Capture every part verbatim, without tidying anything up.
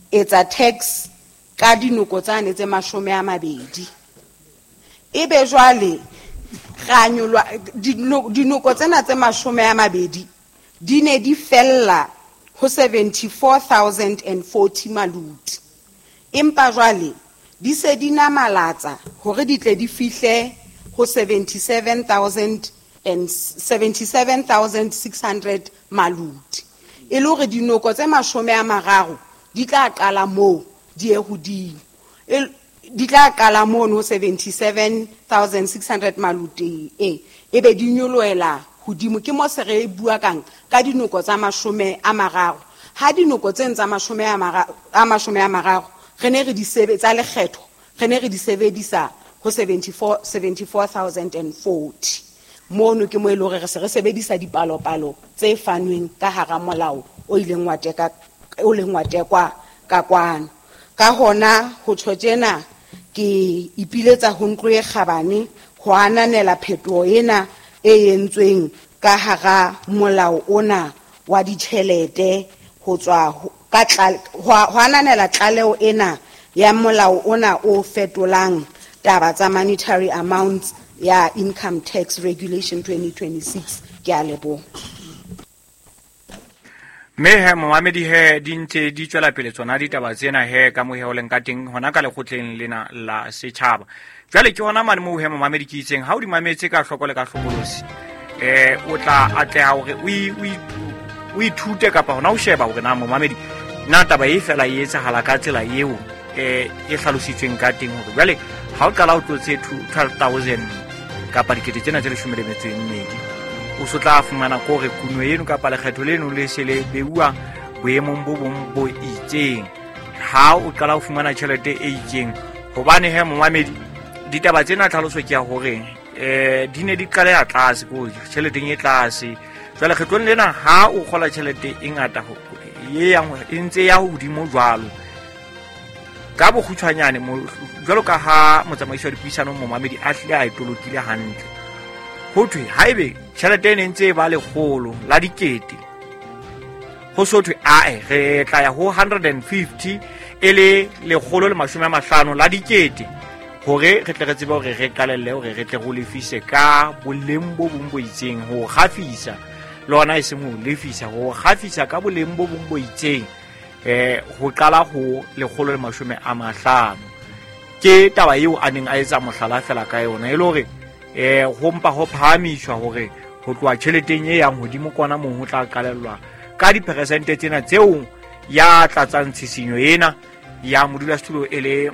etsa tax ka dinoko tsane tse mashome a mabedi. Ebe jwale ra nyolwa dinoko tsena tse mashome a mabedi di ne di fella ho seventy-four thousand forty maluti. Empa jwale di se di namalatsa hore di tle di fihle ho seventy-seven thousand and seventy-seven thousand six hundred maluti. E le hore dinoko tse mashome a mararo di tla qala moo di e hodimo. Di tla qala moo no seventy-seven thousand six hundred maluti e ebe di nyoloela hodimo. Ke mo se re bua kang ka dinoko tsa mashome a mararo. Ha dinoko tse tsa mashome a mararo a mashome a mararo re ne re di sebetsa le kgetho, re ne re di sebedisa ho seventy-four thousand forty. Mono ke mo e le hore re se re sebedisa dipalopalo tse fanweng ka hara molao o ileng wa teka o leng wa tekwa ka kwano. Ka hona ho tjhotjena ke ipiletsa ho ntlo e kgabane ho ananela phetoho ena e entsweng ka hara molao ona wa ditjhelete ho tswa ka ho ananela tlaleo ena ya molao ona o fetolang taba tsa monetary amounts ya income tax regulation twenty twenty-six. Ke a leboha. Me he Mohamedi he dintse di tswela pele tsona ditaba tsena he ka moheo leng ka teng hona ka lekgotleng lena la setjhaba. Jwale ke hona mane mo he Mohamedi ke itseng ha o di mametse ka hloko le ka hlokolosi eh o tla atleha hore o o ithute kapa hona o sheba hore na Mohamedi na taba e fela e etsahala ka tsela eo eh e hlalositsweng ka teng hore jwale ha o qala o tlotse twelve thousand kapa dikete tsena tse leshome le metso e mmedi o so tla fumana ko re kuno eno kapa lekgetho leno le se le beua boemong bo bong bo itseng. Ha o qala o fumana tjhelete e itseng hobane he Mohamedi ditaba tsena tlhaloso ke ya hore eh di ne di qala ya tlase ko tjhelete e tlase. Jwale kgetlo lena ha o khola tjhelete e ngata ho ye yang e ntse ya hodimo jwalo ka bo khutshwanyane mo jwalo ka ha motsamaiso wa dipuisano Mohamedi a hle a itolokile hantle. Hothwe haibe tjhelete ene ntse ba le kgolo la dikete ho sothwe ae re tla ya ho one hundred fifty ele le kgolo le mashome a mahlano la dikete hore re tle re tsebe hore re qalelle hore re tle go lefise ka boleng bo bong bo itseng ho gafisa lona e se mo lefisa ho gafisa ka boleng bo bong bo itseng eh ho qala ho le kgolo le mashome a mahlano. Ke taba eo a neng a etsa mohlala fela ka yona e le hore eh ho mpa ho phahamiswa hore ho tloa tjheleteng e yang hodimo kwana mo ho tla qalellwa ka di percent tsena tseo ya tlatsang tshisinyo ena ya modula stulo ele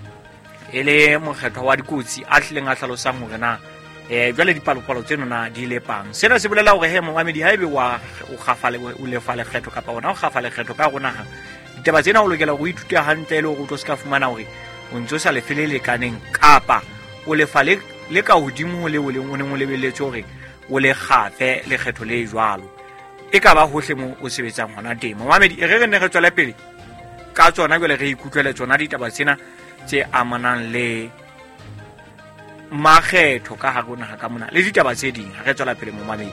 ele mokgetho wa dikotsi a hlileng a hlalosang hore na eh jwale dipalopalo tseno na di le pang. Sena se bolela hore he Mohamedi haebe wa o khafale o lefa le kgetho kapa ona o khafale kgetho ka rona ha ditaba tsena o lokela go ithute hantle le go tlo ska fumana hore o ntso sa le felele kaneng kapa o lefa le le ka hodimo le o le ngone ngole beletse hore o le kgafe le kgetho le jwalo e ka ba hohle mo o sebetsang hona teng. Mohamedi e re re ne re tswela pele ka tsona jwale re ikutlwele tsona ditaba tsena tse amanang le makgetho ka ha rona ha ka mona le ditaba tse ding ha re tswela pele Mohamedi.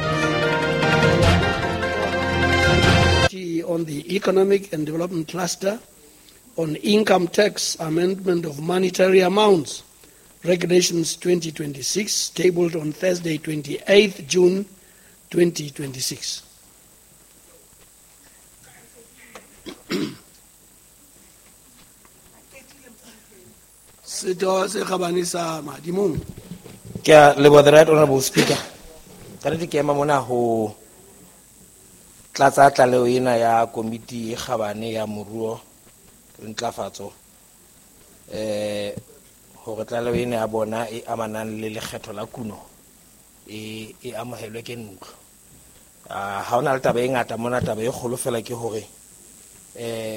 On the Economic and Development Cluster on Income Tax Amendment of Monetary Amounts Regulations twenty twenty-six, tabled on Thursday, twenty-eighth June twenty twenty-six. Kya lebo the right honorable speaker. Tarati ke mona ho tlatsa tlaleo ena ya komiti e kgabane ya moruo le ntlafatso eh hore tlaleo ena ya bona e amanang le lekgetho la kuno e e amohelwe ke ntlo. Ah ha ona le taba e ngata mona taba e kgolo fela ke hore eh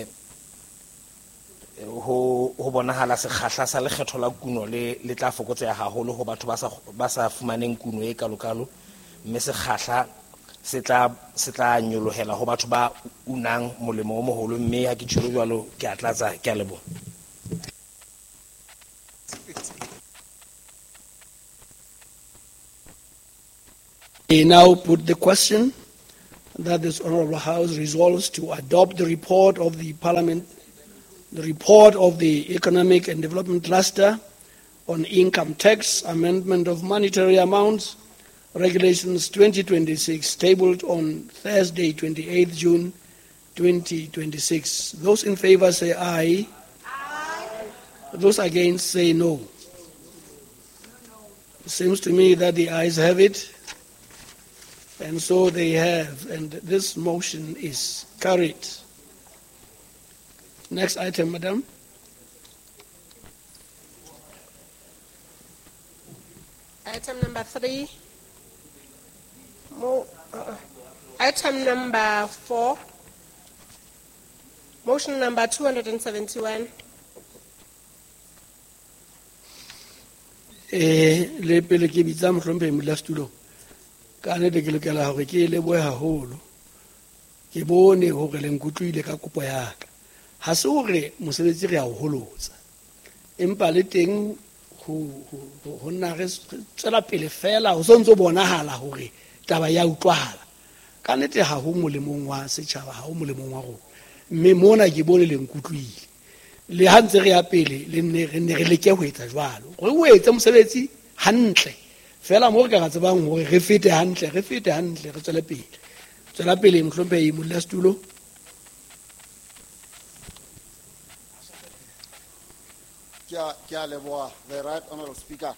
ho ho bonahala sekgahla sa lekgetho la kuno le le tla fokotseha haholo ho batho ba sa ba sa fumaneng kuno e kalokalo mme sekgahla se tla se tla nyolohela ho batho ba unang molemo o moholo mme ha ke tsholo jwalo ke atlatsa ke a lebo. I now put the question that this Honourable House resolves to adopt the report of the Parliament, the report of the Economic and Development Cluster on income tax, amendment of monetary amounts, regulations twenty twenty-six, tabled on Thursday, twenty-eighth June twenty twenty-six. Those in favor say aye. Aye. Those against say no. It seems to me that the ayes have it, and so they have, and this motion is carried. Next item, Madam. Item number three. Mo, uh, item number four. Motion number two hundred seventy-one. Eh, le pele ke bitsa mohlompe modulasetulo ka nnete ke lokela hore ke lebohe haholo ke bone hore le nkutlwile ka kopo ya ka ha se hore mosebetsi re a o holotsa empa le teng ho ho nna re tsela pele fela ho sontso bonahala hore taba ya utlwahala ka nnete ha ho molemong wa setjhaba ha ho molemong wa rona mme mona ke bone le nkutlwile le ha ntse re ya pele le nne re ne re leke ho etsa jwalo re o etse mosebetsi hantle fela mo re ka tsebang hore re fete hantle re fete hantle re tswele pele tswela pele mohlompe e modulasetulo. Ke a leboha the right honourable speaker.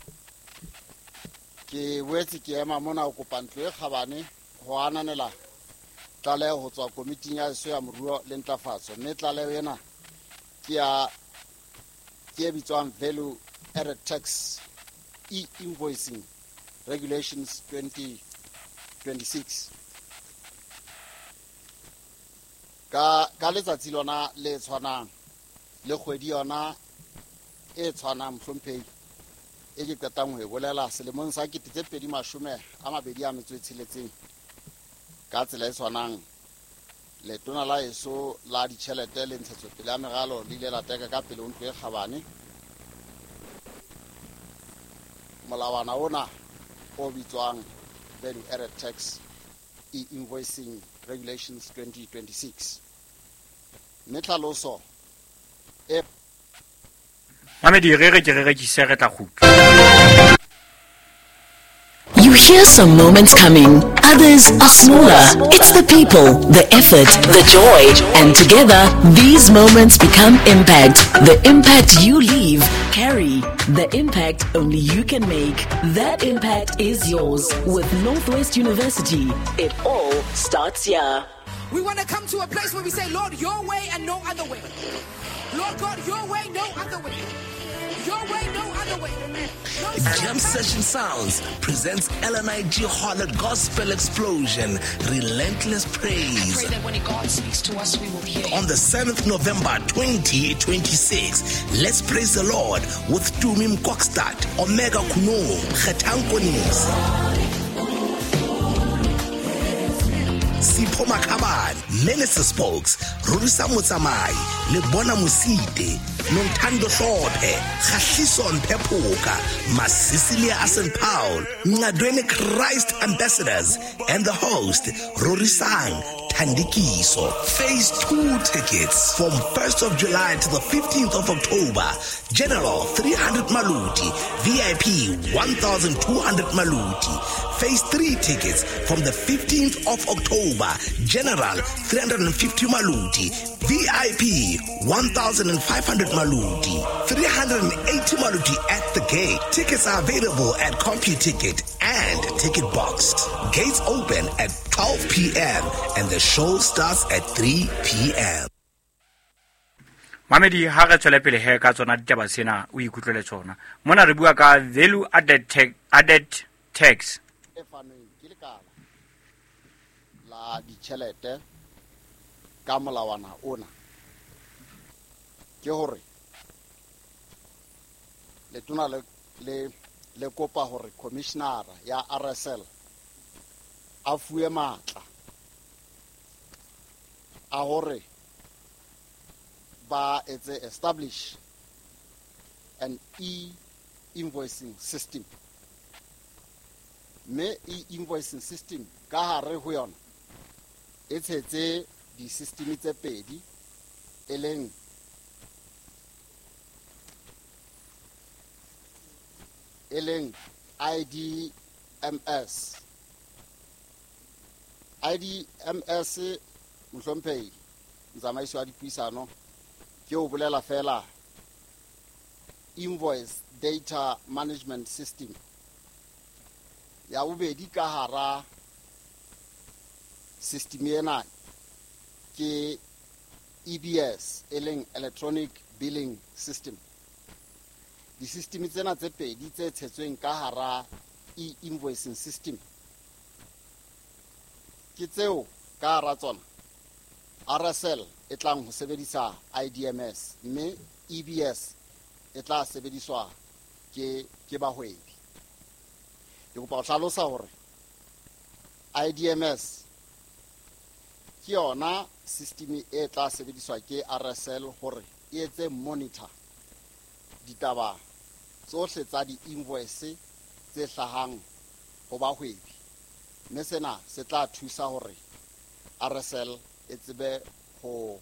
Ke boetse ke ema mona o kopa ntlo e kgabane ho ananela tlaleho ho tswa komiting ya seso ya moruo le ntlafatso mme tlaleho ena ke a ke bitswang value added tax e-invoicing regulations twenty twenty-six. Ka ka letsatsi lona le tshwanang le kgwedi yona e tshwanang mhlomphei e ke qetang ho e bolela selemong sa ke tse pedi mashome a mabedi a metso e tsheletseng ka tsela e tshwanang le tona la eso la ditjhelete le ntshetsopele ya meralo le ile la teka ka pele o ntlo e kgabane molawana ona o bitswang value added tax e-invoicing regulations twenty twenty-six mme tlhaloso e mamedi re re ke re rekise re tla khutla. You hear some moments coming, others are smaller. It's the people, the effort, the joy, and together, these moments become impact. The impact you leave, carry. The impact only you can make. That impact is yours with Northwest University. It all starts here. We want to come to a place where we say, Lord, your way and no other way. Lord God, your way, no other way. Your way, no other way. No Jam Session Sounds presents L N I G Harlot Gospel Explosion, Relentless Praise. I pray that when God speaks to us, we will hear. On the seventh of November twenty twenty-six, let's praise the Lord with Tumi Mkokstad, Omega Kuno, Khetang Konis, Sipho Makhabane, Minister Spokes, Rurisa Mutsamai, Lebona Musite, Nontando Hlophe, Khahliso Mphepuka, Masisilia Asen Paul, Ngadwene Christ Ambassadors, and the host, Rorisang Tandikiso. Phase two tickets from first of July to the fifteenth of October. General three hundred Maluti, V I P one thousand two hundred Maluti. Phase three tickets from the fifteenth of October. General three hundred fifty Maluti, V I P one thousand five hundred Maluti, three hundred eighty Maluti at the gate. Tickets are available at CompuTicket and Ticket Boxed. Gates open at twelve p.m. and the show starts at three p.m. Mamedi ha re tswela pele he ka tsona ditaba sena o ikutlwele tsona mona re bua ka value added tax added tax e fanweng ke lekala la ditjhelete ka molawana ona ke hore le tona le le le kopa hore commissioner ya R S L a fuwe matla a hore ba etse establish an e-invoicing system. Me e-invoicing system ka hare ho yona e tshetse di system tse pedi e leng e leng I D M S. I D M S mohlomphehi motsamaiso wa dipuisano ke o bolela fela invoice data management system. Ya bobedi ka hara system ena ke E B S e leng electronic billing system. Di system tsena tse pedi tse tshetsweng ka hara e-invoicing system ke tseo ka hara tsona R S L e tlang ho sebedisa I D M S mme E B S e tla sebediswa ke ke bahwebi. Ke kopa ho hlalosa hore I D M S ke yona system e tla sebediswa ke R S L hore e etse monitor ditaba tsohle tsa di-invoice tse hlahang ho bahwebi. Mme sena se tla thusa hore R S L e tsebe ho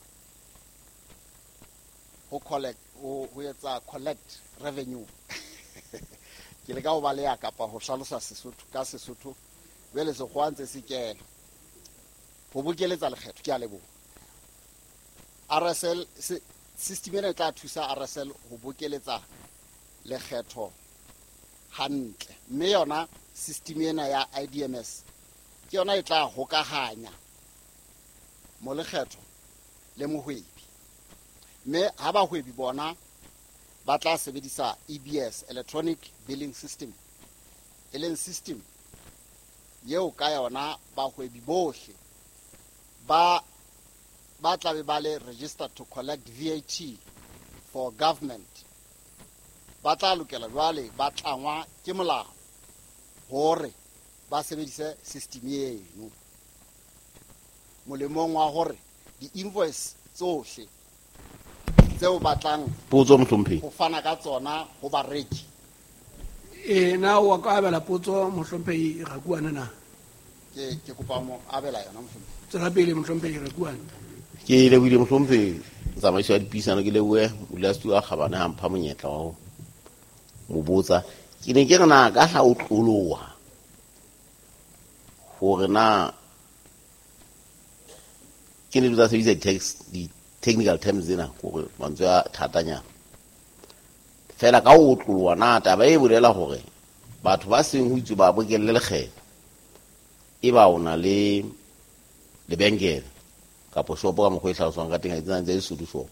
ho collect ho etsa collect revenue. Ke le ka ho baleya kapa ho hlalosa Sesotho ka Sesotho bele se khwantse se kena ho bokeletsa lekgetho. Ke a leboha. R S L system ena e tla thusa R S L ho bokeletsa lekgetho hantle, mme yona system ena ya I D M S ke yona e tla hokahanya mo lekgetho le mohwebi. Mme ha bahwebi bona ba tla sebedisa E B S electronic billing system, e leng system yeo ka yona bahwebi bohle ba ba tla be ba le registered to collect V A T for government. Ba tla lokela jwale ba tlangwa ke molao hore ba sebedise system eno molemong wa hore di-invoice tsohle tseo batlang potso mohlomphehi ho fana ka tsona ho bareki. e na wa ka abela potso mohlomphehi ra kuana na ke ke kopa mo abela yona mohlomphehi. Tsela pele mohlomphehi ra kuana. ke le buile mohlomphehi tsamaiso ya dipuisano ke leboe molastu a kgabane ha mpha monyetla wa ho mo botsa. Ke ne ke re na ka hla o tloloha hore na ke ne ditsa sebedisa text di technical terms tsena hore mantswe a thatanyana fela ka o tloloha na taba e bolela hore batho ba seng ho itse ba bokelle lekgetho e ba ona le le bengele kapo shopo ka mokgwa e hlaloswang ka teng a tsena tse Sesotho shop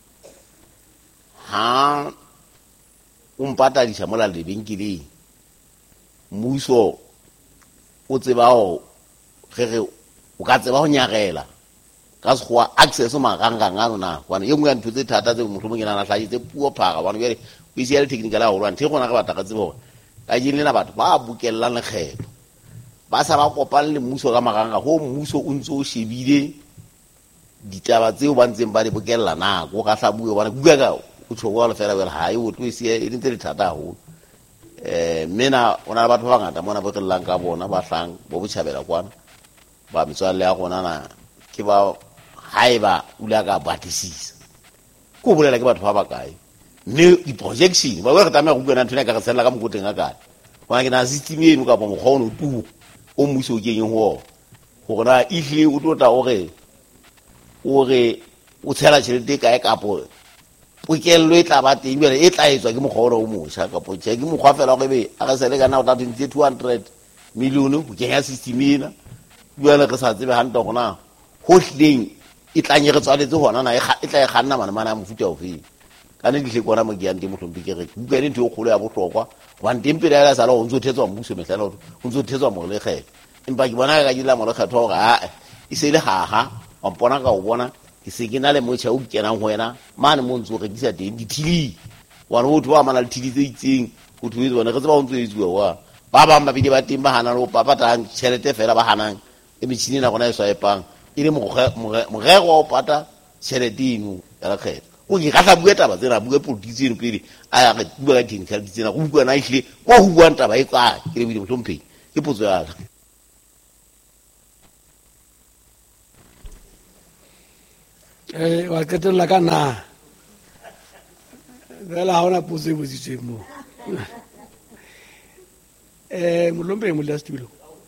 ha o mpatadisa mola lebenkeleng mmuso o tseba ho re o ka tseba ho nyarela ka sekgowa access marangrang ano na wana e nngwe ya ntho tse thata tse motho mo ke nana hlahitse puo phara wana jwale o ise ya technical ha holwana the gona ka batla ka tsebo hore ka jile na batho ba bukellang lekgetho ba sa ba kopang le mmuso ka maranga ho mmuso o ntse o shebile ditaba tseo ba ntseng ba di bokella nako ka hlabue bona bua ka o tshogwa le fela wela ha e o tlo ise e ntse le thata ho eh mena ona batho ba ngata mona ba tlelang ka bona ba hlang bo botjhabela kwana ba metswalle ya gona na ke ba haiba ula ka batisisa ko bolela ke batho ba ba kae ne di projection ba ba re tama go bua ntho ne ka re sella ka mokoteng ga kae bona ke na system eno ka bo moghono tu o mmuso o keng ho go na ihle o tota o re o re o tshela tšhelete kae kapo pokello e tla ba teng bjale e tla etswa ke mogolo o mosha kapo tše ke mokgwa fela go be a re sele ka na o tla twenty two hundred million go kenya system ena bjale re sa tsebe hantle gona hohleng e tla nye re tswaletse gona na e tla e ganna mana mana mofuta o fe ka ne dihle kona mo ke yante mohlompi ke re buka le ntho e kgolo ya bohlokwa wa ntempele ya sala o ntse o thetswa mmuso mehlala o ntse o thetswa mo le kgetho empa ke bona ka dila mo le kgetho gore a e se le haha wa mpona ka o bona ke se ke na le motšha o kenang ho wena mane mo ntse o rekisa teng dithili wa no tho ba mana le thili tse itseng go thuwe bona re tseba o ntse o itsuwa wa ba ba mabidi ba teng ba hana lo papatang tšhelete fela ba hanang e metšhini na gona e swaepang e le morero wa o pata tšhelete eno ya lekgetho o ke ka tla bua taba tsena bua politics eno pele a ya re bua ka technical tsena go bua na ihle kwa go bua taba e kae ke le bile mohlompheng ke potso ya ka eh wa ketella ka na bela ha ona potso e botsitsweng mo Eh molombe mo lastilo.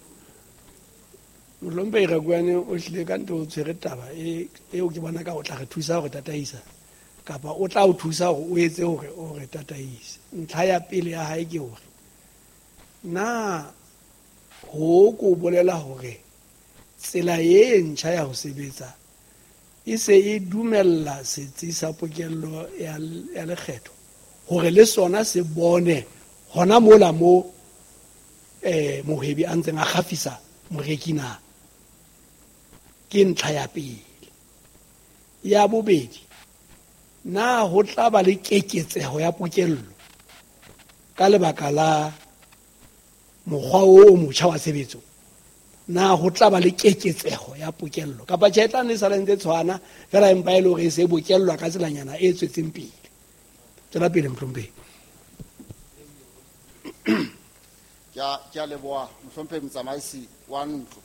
Molombe ga gwane o hlile ka ntho tshwere taba e e o ke bona ka o tla re thusa go tataisa. Kapa o tla o thusa go o etse hore o re tataise. Ntlha ya pele ya hae ke hore na ho go bolela hore tsela e ntjha ya ho sebetsa e se e dumella setsi sa pokello ya ya lekgetho hore le sona se bone hona mola mo eh mohwebi a ntseng a gafisa moreki na ke ntlha ya pele. Ya bobedi na ho tla ba le keketseho ya pokello ka lebaka la mokgwa o motjha wa sebetso, na ho tla ba le keketseho ya pokello kapa tjhetla ne sa lentse tshwana fela empa e le hore se bokellwa ka tselanyana e tswetseng pele. Tsela pele Mhlompe. ya ya leboa Mhlompe motsamaisi wa ntlo.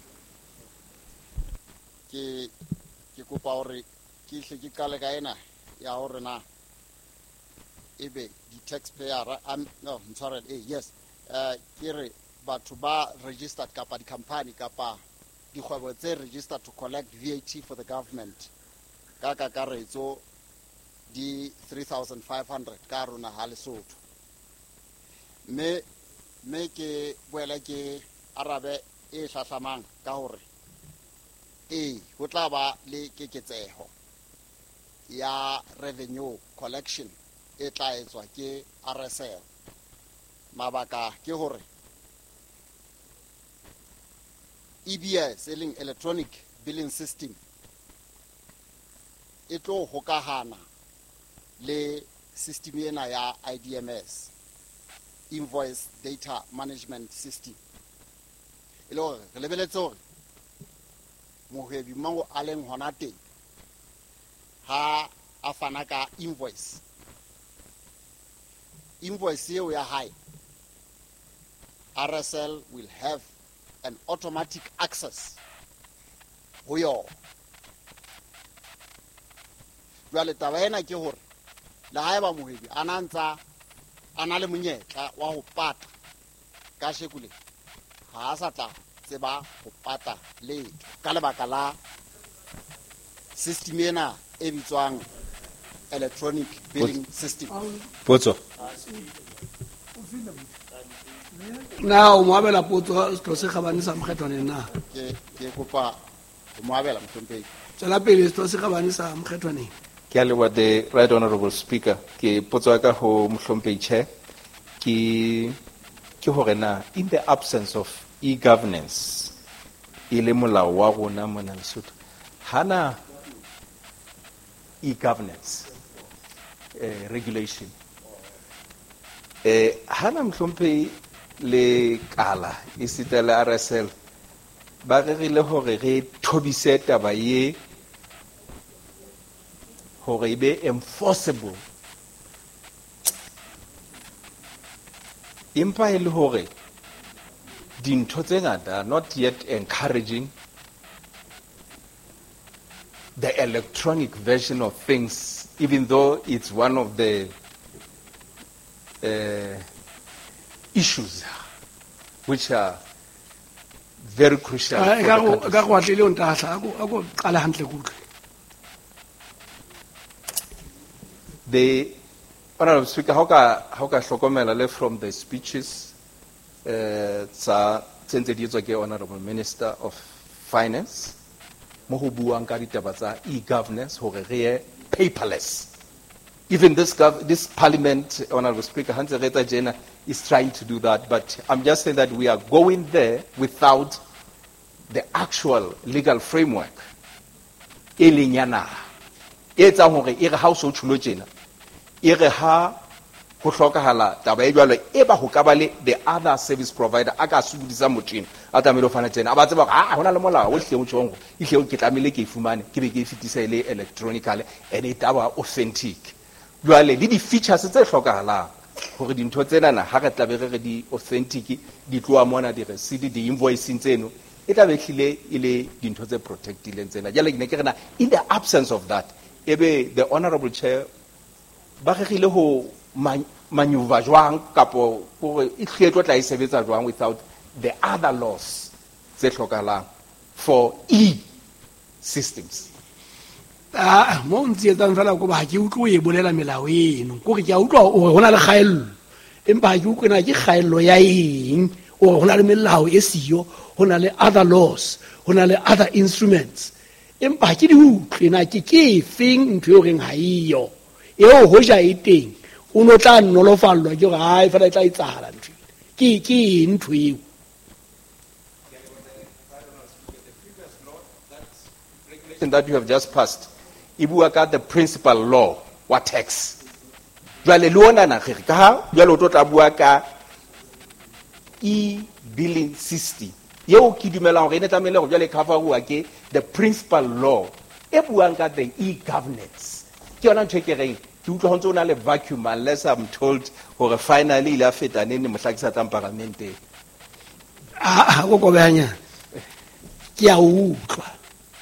ke ke kopa hore ke hle ke kale ka ena ya hore na ebe di taxpayer am no I'm sorry eh yes uh ke re batho ba registered kapa di company kapa di kgwebo tse registered to collect V A T for the government ka kakaretso di three thousand five hundred ka rona ha Lesotho. me me ke boela ke arabe e hlahlamang ka hore e ho tla ba le keketseho ya revenue collection e tla etswa ke R S L. Mabaka ke hore E B S, electronic billing system, e tlo hokahana le system ena ya I D M S, invoice data management system. E le hore re lebeletse hore mohwebi mango a leng hona teng ha a fana ka invoice invoice eo ya hae, R S L will have an automatic access ho yo. Jwale taba ena ke hore le haeba mohwebi a nantsa a na le monyetla wa ho pata ka shekule ha a sa tla tseba ho pata letho ka lebaka la system ena e bitswang electronic billing system. Potso. Na o mo abela potso tlo se gabane sa mkgethwane na ke ke kopa o mo abela Mhlompe. Tsela pele tlo se gabane sa mkgethwane. Ke a leboha the right honorable speaker. Ke potso ya ka ho Mhlompe chair ke ke hore na in the absence of e-governance ile molao wa rona mona Lesotho hana e-governance uh, regulation eh hana Mhlompe le kala isita le R S L ba regile hore re thobise taba ye hore be enforceable impa ile hore dintho tse ngata not yet encouraging the electronic version of things, even though it's one of the uh, issues which are very crucial. The Honorable Speaker, how ka how ka hlokomela from the speeches tsa tsentse di etswa ke Honorable Minister of Finance mo ho buang ka ditaba tsa e-governance hore re ye paperless. Even this gov this parliament, Honorable Speaker, Hans Reta Jena is trying to do that, but I'm just saying that we are going there without the actual legal framework. E lenyana e tsa hore e re ha o so tshulo tjena e re ha go hlokahala taba e jwalo e ba go ka ba le the other service provider a ka subudisa motšhini a tamelo fana tsena a ba tseba ha hona le molao o hle o tshongo e hle o ke tlamele ke ifumane ke be ke fitisa ile electronically and it aba authentic jwale le di features tse hlokahalang hore dintho tsena na ha re tla be re di authentic di tloa mona di receipt di invoicing tseno e tla be hlile ile dintho tse protectileng tsena jale ke ne ke rena in the absence of that ebe the honorable chair ba regile ho maneuver jwang kapo hore e hlile tlo tla e sebetsa jwang without the other laws tse hlokahalang for e-systems. Ah, mo ntse etsang fela ko ba ke utlwe e bolela melao eno ko re ke a utlwa o hona le kgaello empa ke utlwe na ke kgaello ya eng o hona le melao e siyo hona le other laws hona le other instruments empa ke di utlwe na ke ke feng ntwe o reng ha iyo eo hoja e teng o no tla nolofallwa ke gore hai fela e tla itsala ntwe ke ke ntwe that you have just passed ibua ka the principal law wa tax jwale le ona na re ka ha jwale o tla bua ka e-billing system yeo ke dumela hore ene tlamele go jwale cover wa ke the principal law e buang ka the e-governance ke yona ntho ke reng ke utlwa ho ntse o na le vacuum unless I'm told hore finally ile a feta nene mohlakisa tsa parlamente ah go go banya ke a utlwa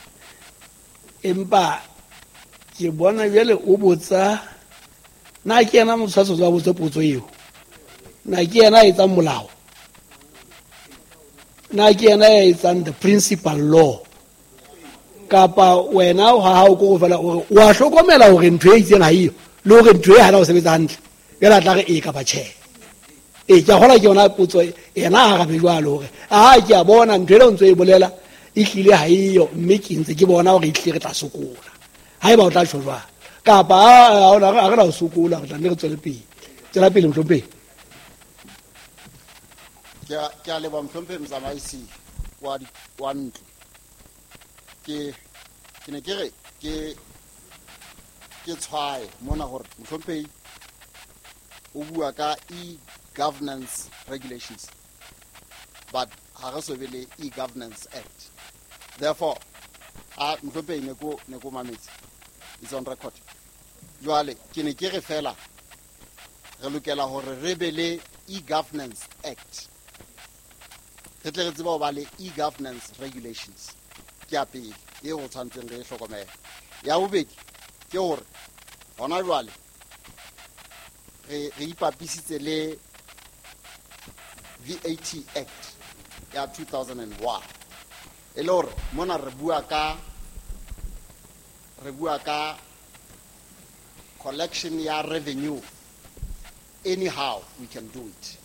empa ke bona jele o botsa na ke ena motshwatso wa botsa potso eo na ke ena e tsa molao na ke ena e tsa the principal law kapa wena ha ha o go fela o wa hlokomela hore ntwe e itseng ha iyo le hore ntwe ha na o sebetsa hantle ke la tla re e ka ba che e ke gola ke yona potso ena ha ga be jwalo hore a ke a bona ntwe le ntwe e bolela e hlile ha iyo mme ke ntse ke bona hore e hlile re tla sokola ha e ba o tla tshwa kapa a ona ga ga o sokola re tla ne re tswele pele tsela pele mhlompe ke ke a leba mhlompe mtsamaisi wa di wa ntlo ke ke ne ke re ke ke tshwae mona hore mhlompe o bua ka e-governance regulations but ha re so be le e-governance act. Therefore, a mhlompe ne go ne go mametsi it's on record. Jwale ke ne ke re fela re lokela hore re be le e-governance act. Re tle re tseba ho ba le e-governance regulations. Ke a pele e go tshwantseng re hlokomela. Ya bobedi ke hore hona jwale re re ipapisitse le V A T Act ya two thousand one. Elor mona re bua ka re bua ka collection ya revenue anyhow we can do it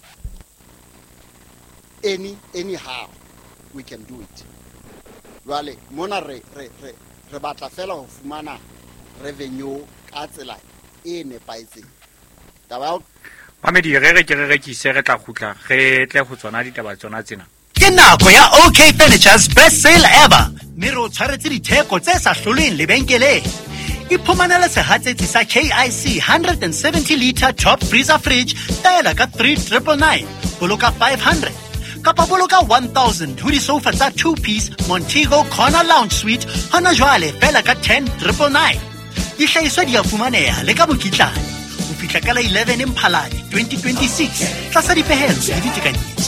any anyhow we can do it wale mona re re re re batla fela ho fumana revenue ka tsela e nepaitseng taba Mamedi re re ke re rekise re tla khutla re tle go tsona ditaba tsona tsena ke nako ya OK Furniture's best sale ever mme re o tshwaretse ditheko tse sa hloleng lebenkeleng iphumanela sehatsetsi sa K I C one hundred seventy litre top freezer fridge taela ka three nine nine nine boloka five hundred kapa boloka one thousand ho di-sofa tsa two piece Montego Corner Lounge Suite hona jwale fela ka ten nine nine nine dihlahiswa di a fumaneha le ka bokitlane ho fihla ka la eleven Mphalane twenty twenty-six tlasa dipehelo le ditekanyetso.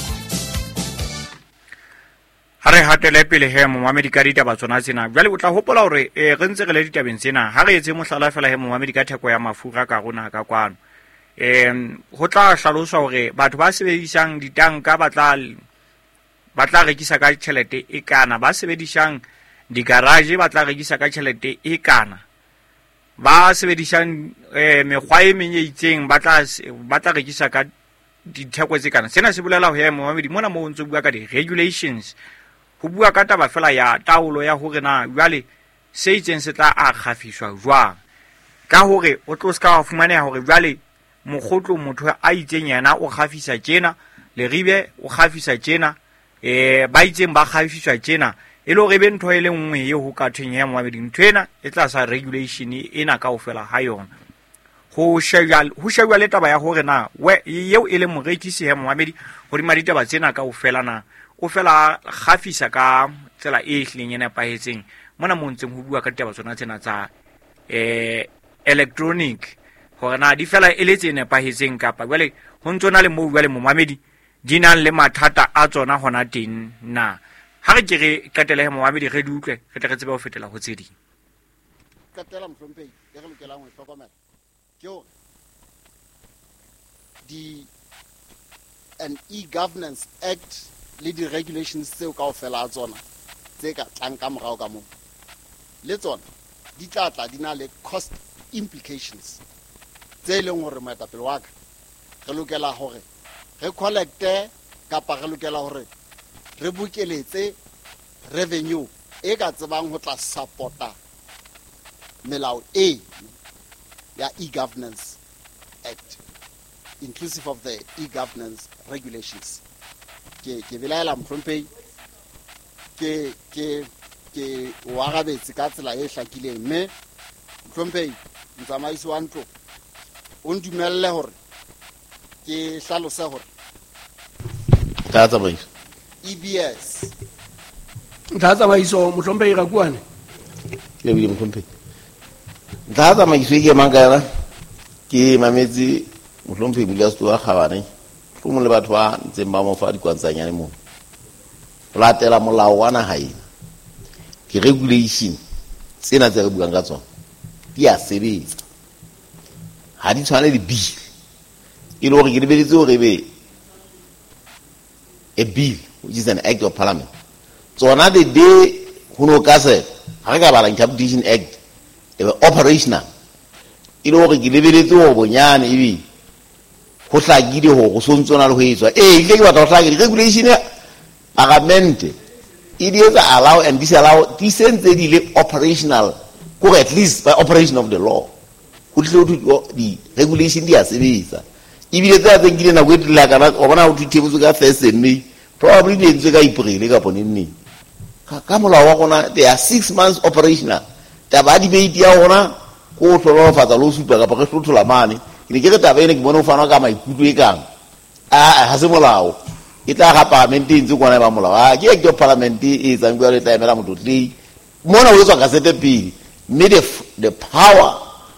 ha re hatele pele he Mohammed ka ditaba tsona tsena jwale o tla hopola hore e re ntse re le ditabeng tsena ha re etse mohlala fela he Mohammed ka theko ya mafura ka rona ka kwano em ho tla hlaloswa hore batho ba sebedisang ditanka ba tla ba tla rekisa ka tjhelete e kana ba sebedisang di-garage ba tla rekisa ka tjhelete e kana ba sebedisang eh mekgwa e meng e itseng ba tla ba tla rekisa ka ditheko tse kana sena se bolela ho ya Mohammed mona mo ntse bua ka di-regulations ho bua ka taba fela ya taolo ya hore na jwale se itseng se tla a khafiswa jwang ka hore o tlo ska fumaneha hore jwale mogotlo motho a itseng yena o khafisa tjena le ribe o khafisa tjena eh ba itseng ba khafiswa tjena e lo re be ntho e le nngwe e ho ka thweng ya Mohammed nthwena e tla sa regulation ena ka ofela ha yona ho shaya ho shaya le taba ya hore na we yeo e le morekisi he Mohammed ho di maditaba tsena ka ofela na o fela khafisa ka tsela e hlileng ena pahetseng mona mo ntseng ho bua ka taba tsona tsena tsa eh electronic hore na di fela e le tsene pahetseng kapa jwale ho ntsona le mo jwale Mohammed di nang le mathata a tsona hona teng na ha re ke re katela he Mohammed re di utlwe re tle re tsebe ho fetela ho tseding katela mhlompe e re lokelang ho hlokomela ke hore di an e-governance act le di regulations tseo kaofela tsona tse ka tlang ka morao ka moo le tsona di tla tla di na le cost implications tse leng hore moetapele wa ka re lokela hore re collecte kapa re lokela hore re bokeletse revenue e ka tsebang ho tla supporta melao e ya e-governance act inclusive of the e-governance regulations ke ke belaela mhlomphei ke ke ke wa gabetse ka tsela e hlakileng mme mhlomphei mtsamaisi wa ntlo o ndumelle hore ke hlalose hore ka tsamaiso E B S ntlha tsamaiso mohlomphei ga kuane le bile mhlomphei ntlha tsamaiso e ke mangana ke mametse mhlomphei bula sto wa khabane mo le batho ba ntseng ba mo fa di kwantsanyane mo latela molao wa naha ena ke regulation tsena tse re buang ka tsona di a sebetsa ha di tshwane le bill e le hore ke lebeletse hore be a bill which is an act of parliament tsona the day hono ka se ha re ka bala interpretation act e be operational e le hore ke lebeletse ho bonyane e bi ho hlakile ho go sontsona le ho etswa eh ile ke batla ho hlakile regulation agament it is allow and disallow disentse di le operational go at least by operation of the law ho tle ho di regulation di a sebetsa ibile tsa tsengile na go etla kana o bona ho thithebutse ka first May probably di ntse ka April ka ponenne ka ka molao wa gona they are six months operational taba di beiti ya gona go tlhola fatsa lo supa ka pa go tlhola mane ke ke taba ene ke bona o fana ka maikutlo e kang a ha se molao e tla ga parliament e ntse gona ba molao a ke ke parliament e tsang bua le taemela mototli mona o tswa ka sete pele made the power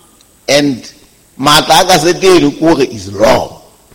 and mata ka sete le gore is law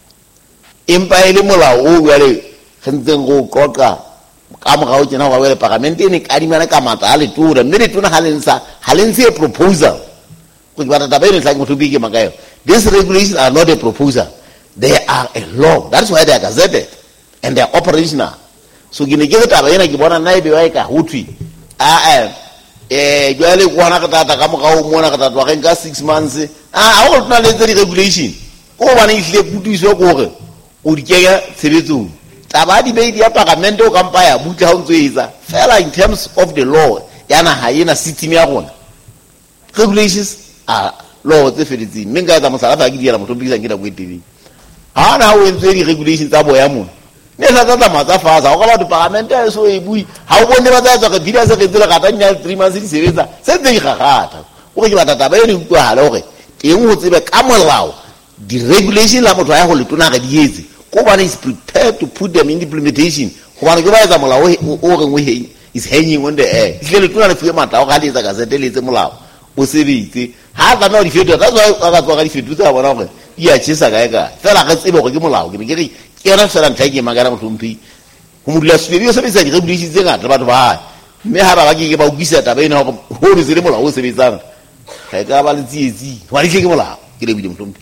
empa ile molao o bua le khentseng go qoqa ka mo ga o tsena wa le parliament e ne ka di mana ka mata a le tura mme le tona halensa halense proposal go ba taba ene tla go tobike makayo. These regulations are not a proposal, they are a law. That's why they are gazetted and they are operational. So gine ke taba ena ke bona naibe wa ka hutwi a eh jwale go hana ka tata ka mo ga o mona ka tata wa ka six months a a go tna le tse regulation o bana ihle putuiso go gore o di kenya tshebetso taba di be di ya parliament o kampa ya butla ho ntsoetsa fela in terms of the law yana ha yena city ya gona regulations are law tse feditseng mme nka tsa mosala fa ke diela motho bisa ngida go etedi ha na o entse di regulations tsa boya mona ne sa tsa matsa fasa go ka ba di parliament e so e bui ha o bone ba tsa tsaka video se ke tsela ka tanya three months di sebetsa se tse gagata o ke ba tata ba ene go ha le gore teng o tsebe ka molao di regulation la motho ya go letona ga di etse go ba is prepared to put them in implementation go ba ke ba etsa molao o re ngwe is hanging on the air ile letona le fuwe mata o ga le etsa ka seteletse molao o sebetse ha ba no di fetwa ka tswa ka tswa ga di fetwa tsa bona gore ya tshisa ga ka fela ga tsebe go ke molao ke ke ke ra fela nthaike magana motlhomphi go modula sebedi o sebetsa di regulations tse ngata batho ba mme ha ba ba ke ba ukisa taba ena ho re se le molao o sebetsang ga ka ba le tsietsi wa di ke molao ke le bidi motlhomphi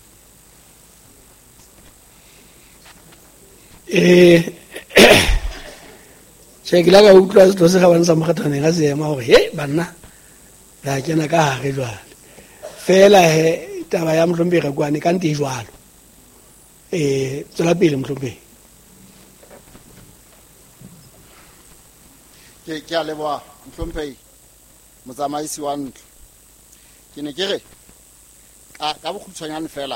eh che ke la ga utlwa se se ga bana sa mogatane ga se ema gore he banna la kena ka hare jwale fela he taba ya Mhlombe ga kwane ka nte jwalo eh tsela pele Mhlombe ke ke a leboa Mhlombe motsamaisi wa ntlo ke ne ke re ka ka bokgutshwanyane fela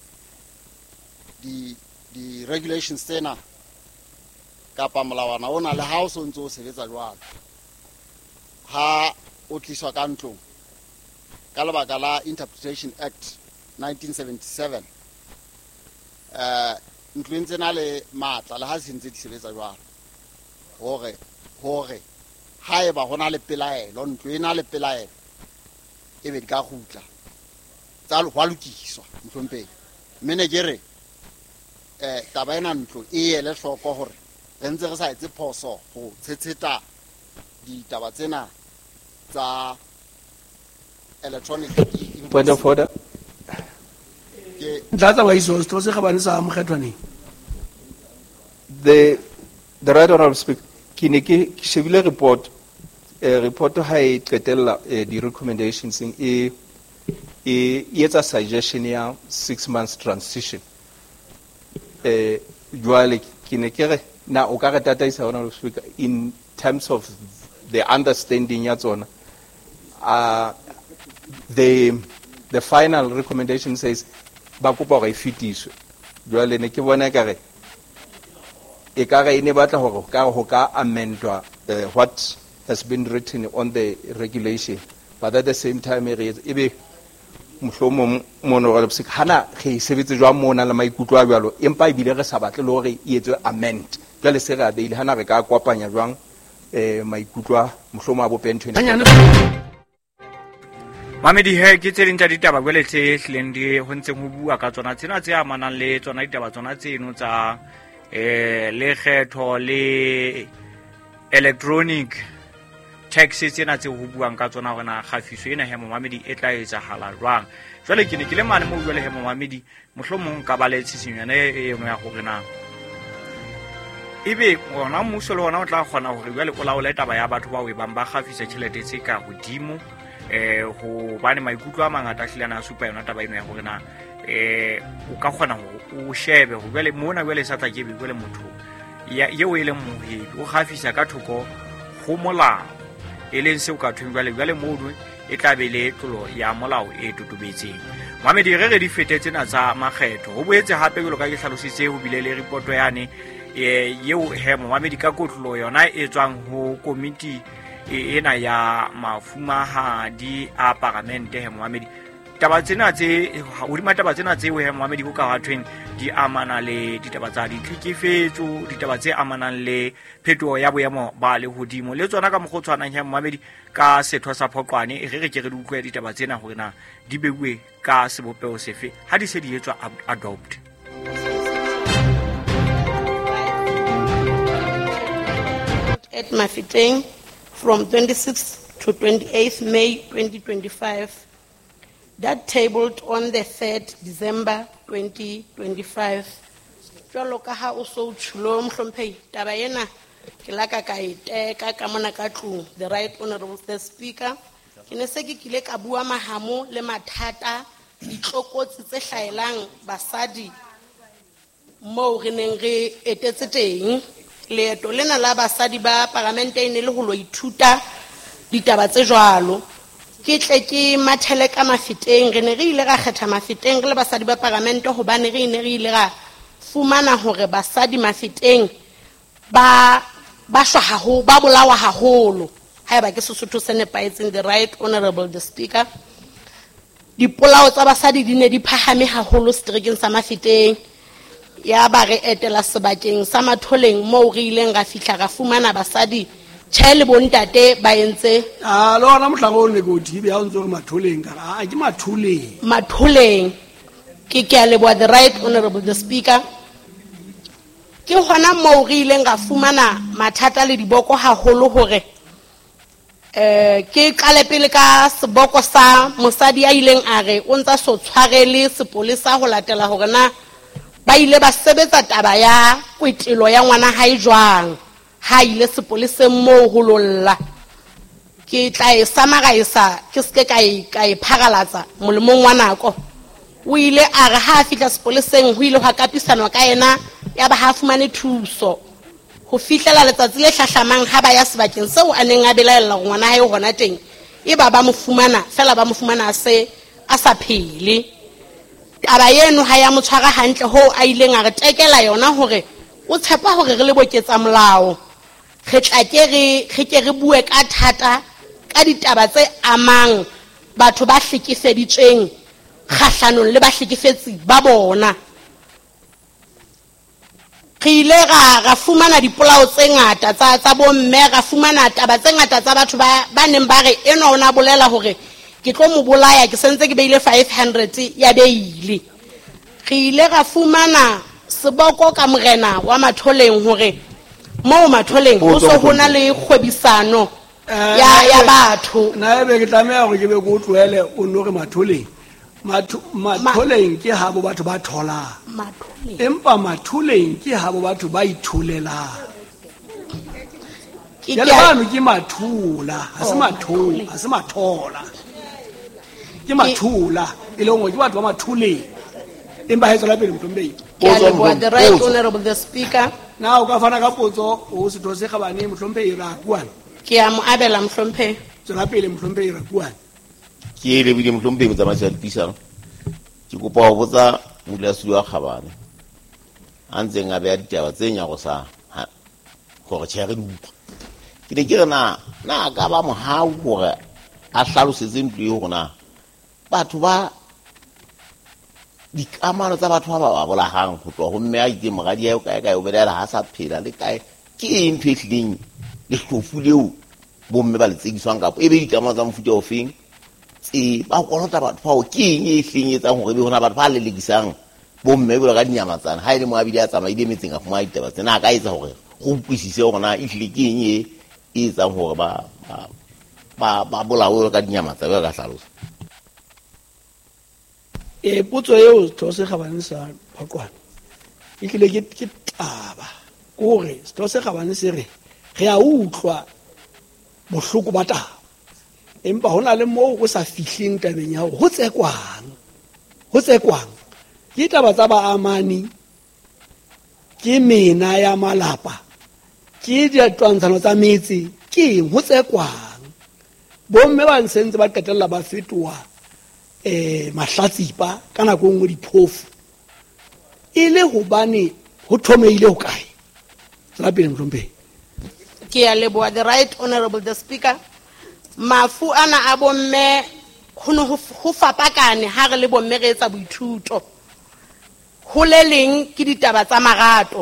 di di regulations tsena kapa molawana ona le ha o so ntse o sebetsa jwalo ha o tliswa ka ntlong ka lebaka la Interpretation Act nineteen seventy-seven eh ntlo e ntse na le matla le ha se ntse di sebetsa jwalo hore hore ha e ba hona le pelaelo ntlo e na le pelaelo e be di ka gutla tsa lo hwalukiswa Mhlombe mme ne ke re eh taba ena ntlo e ele hloko hore re ntse re sa etse phoso go tsetsetsa di taba tsena tsa electronic point of order ke Ntlatsa wa iso sto se Khabane sa amogethwane. The the right honorable speaker, ki ne ke ke shebile report eh report ha e qetella eh, di recommendations in e e etsa suggestion ya six months transition. Eh jwale ki ne ke re na o ka re tataisa honorable speaker in terms of the understanding ya tsona. Uh, the the final recommendation says ba kopa gore e fetiswe. Jwale ne ke bona ka re e ka re ine batla gore ka go ka amendwa uh, what has been written on the regulation, but at the same time e re ebe mohlomong mono ga lebsik hana ge sebetse jwa mona la maikutlo a bjalo empa e bile re sa batle le gore e etse amend jwale se ga ile hana re ka kwapanya jwang eh maikutlo mohlomong a bo pen twenty. Mamedi he ke tse dintja ditaba gwele tse hleng di ho ntseng ho bua ka tsona tsena tse amanang le tsona ditaba tsona tseno tsa eh le kgetho le electronic taxes tsena tse ho buang ka tsona gona kgafiso ena he Mamedi e tla etsa hala jwang. Jwale ke ne ke le mane mo jwale he Mamedi mohlomong ka ba le tsisinyane e nngwe ya go rena ibe gona mmuso le gona o tla kgona gore jwale o laole taba ya batho ba o e bang ba kgafisa tšhelete tse ka godimo eh go bane maikutlo a mangata hlilana a supa yona taba eno ya gore na eh o ka kgona go o shebe go jwale mona jwale sa tla ke be jwale motho ya yeo e le mohedi o kgafisa ka thoko go molao e leng se o ka thweng jwale jwale modu e tla be le tlolo ya molao e totobetseng. Mamedi re re di fetetse na tsa makgetho go boetse hape go ka ke hlalositse go bile le reporto yane e yeo he Mamedi ka kotlolo yona e tswang ho committee ena ya mafumahadi a parlamente he Mamedi taba tsena tse o di mataba tsena tse he Mamedi go ka hathweng di amana le ditaba tsa ditlhikefetso ditaba tse amanang le phetho ya boemo ba le hodimo le tsona ka mogotshwanang he Mamedi ka setho sa phoqwane e re re ke re di utlwe ditaba tsena gore na di bewe ka sebopeo sefe ha di se di etswa adopt. At Mafeteng from twenty-sixth to twenty-eighth May twenty twenty-five, that tabled on the third December twenty twenty-five. Jwalo ka ha o so tsholo mhlomphei taba ena ke la ka ka iteka ka mona ka tlung the right honorable speaker ke ne se ke kile ka bua mahamo le mathata ditlokotsi tse hlaelang basadi mo re neng re etetse teng leeto lena la basadi ba parlamente ene le ho lo ithuta ditaba tse jwalo ke tle ke mathele ka Mafeteng re ne re ile ra kgetha Mafeteng re le basadi ba parlamente hobane re ne re ile ra fumana hore basadi Mafeteng ba ba shwa haholo ba bolawa haholo ha ba ke Sesotho se nepaetseng the right honorable the speaker dipolao tsa basadi di ne di phahame haholo streekeng sa Mafeteng ya ba re etela sebakeng sa Matholeng mo re ileng ga fihla ga fumana basadi tshele bontate ba entse a lona motlago ne go thibe ha o ntse re Matholeng ka a ke Matholeng Matholeng ke ke a leboa the right honorable the speaker ke hona mo re ileng ga fumana mathata le diboko haholo hore eh ke qale pele ka seboko sa mosadi ya ileng a re o ntsa so tshwarele sepolesa ho latela hore na ba ile ba sebetsa taba ya kwetelo ya ngwana hae jwang ha ile sepoleseng mo ho lolla ke tla e samaraisa ke se ka e ka e phagalatsa molemong wa nako o ile a re ha fihla sepoleseng ho ile ho kapisanwa ka yena ya ba ha fumane thuso ho fihlela letsatsi le hlahlamang ha ba ya sebakeng seo a neng a belaela ngwana hae hona teng e ba ba mo fumana fela ba mo fumana se a sa phele taba yeno ha ya motshwara hantle ho a ileng a re tekela yona hore o tshepa hore re le boketsa molao re tla ke re re ke re bue ka thata ka ditaba tse amang batho ba hlekefeditsweng kgahlanong le ba hlekefetsi ba bona re ile ga ga fumana dipolao tse ngata tsa tsa bomme ga fumana taba tse ngata tsa batho ba ba neng ba re eno ona bolela hore ke tlo mo bolaya ke sentse ke beile five hundred ya beile re ile ga fumana seboko ka morena wa Matholeng hore mo Matholeng ho so hona le kgwebisano ya ya batho na ebe ke tlameha hore ke be go tloele o no re Matholeng Mathu- matholeng ke ha bo batho ba tholang Mathole. empa mathuleng ke ha bo batho ba ithulelang Ke jale ke a- bano ke mathula ha se Oh, mathola ha se mathola ke mathula e le ngwe ke batho ba mathuleng empa ha e tswela pele motlhomphehi ke a leboha the right honorable the speaker. na o ka fana ka potso o setho se gabane motlhomphehi ra kuane Ke a mo abela mohlompe. tswela pele motlhomphehi ra kuane ke e lebile motlhomphehi motsamaisi wa dipuisano ke kopa ho botsa modulasetulo wa kgabane a ntseng a beya ditaba tse nyago sa ha- gore tjhe re di utlwa ke ne ke re na na ka ba mohau gore a hlalosetse ntlo eo gore na batho ba dikamano tsa batho ba ba ba bolagang go tloa go mme a itse mogadi ya o kae kae o belela ha sa phela le kae ke eng ntho e tlileng le hlofu leo bomme ba le tsekiswang kapo e be dikamano tsa mofuta o feng tse ba kolota batho bao ke eng e hleng etsang gore be hona batho ba lelekisang bomme bolo ka dinyamatsana ha e le moabile a tsamaile metseng a fumana ditaba tsena a ka etsa gore go utlwisise gore na e hlile ke eng e e etsang gore ba ba ba ba bolawe ka dinyamatsana ba ka hlalosa e potso eo setho se gabane sa phaqwana e tlile ke ke taba kore setho se gabane se re re a utlwa bohloko ba taba empa hona le moo go sa fihleng tabeng ya hore ho tsekwang ho tsekwang ke taba tsa baamani ke mena ya malapa ke ditwantshano tsa metse ke eng ho tsekwang bomme ba ntse ba qetella ba fetoa eh mahlatsipa kana go ngwe diphofu ile hobane ho thomeile ho kae tsela pele mhlompe Ke a leboha the right honorable the speaker. Mafu ana a bomme ho no ho fapakane ha re le bomme re etsa boithuto. Ho le leng ke ditaba tsa marato.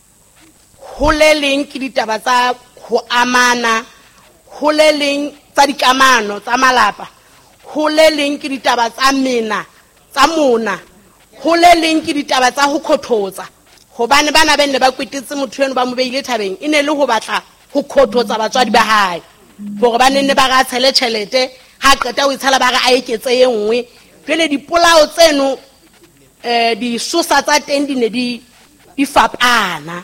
Ho le leng ke ditaba tsa ho amana. Ho le leng tsa dikamano tsa malapa. Ho le leng ke ditaba tsa mena tsa mona. Ho le leng ke ditaba tsa ho khototsa. Hobane bana benne ba kwetetse motho eno ba mo beile thabeng e ne le ho batla ho khototsa batswadi ba hae hore ba nenne ba ga tshele tšhelete ha qeta o itshala ba ga a eketse e nngwe jwale dipolao tseno eh di sosa tsa teng di ne di di fapana.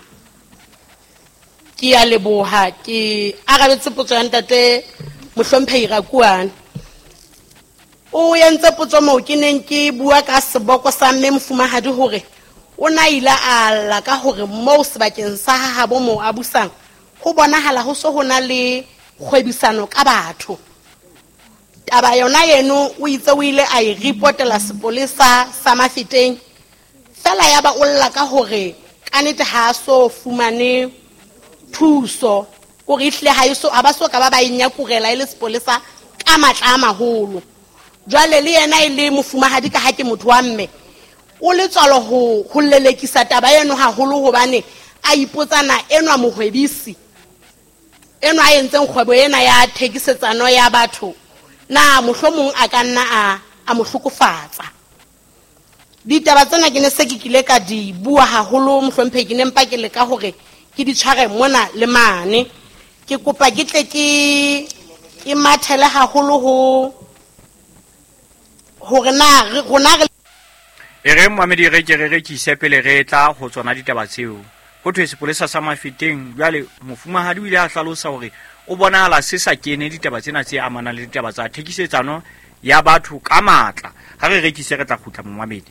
Ke a leboha ke arabetse potso ya ntate mohlomphehi Rakuane. O yentse potso mo ke neng ke bua ka seboko sa mme mofumahadi hore o na ile a lla ka hore mo sebakeng sa ha bo mo abusang ho bonahala ho so hona le kgwebisano ka batho. Taba yona yeno o itse o ile a e reportela sepolesa sa Mafeteng fela ya ba o lla ka hore ka nnete ha so fumane thuso o re hle ha iso aba so ka ba ba inyakurela ile sepolesa ka matla a maholo. Jwale le yena ile mofumahadi ka ha ke motho wa mme o le tsalo ho ho lelekisa taba yeno haholo hobane a ipotsana enwa mohwebisi enwa a entseng kgwebo ena ya thekisetsano ya batho na mohlomong a ka nna a a mohlokofatsa. Ditaba tsena ke ne se ke kile ka di bua haholo mohlomphe ke ne mpa ke le ka hore ke di tshware mona le mane ke kopa ke tle ke ke mathele haholo ho hore na rona re e re moamedi re ke re re ke sepele re tla go tsona ditaba tseo go thwe sepolesa sa Mafeteng jwale mofumahadi o ile a hlalosa hore o bonahala se sa kene ditaba tsena tse amana le ditaba tsa thekisetsano ya batho ka matla ha re rekise re tla khutla moamedi.